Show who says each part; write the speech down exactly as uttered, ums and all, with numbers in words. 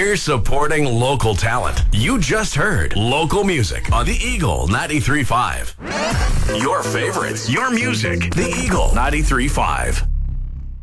Speaker 1: We're supporting local talent. You just heard local music on the Eagle ninety-three point five. Your favorites, your music. The Eagle ninety-three point five.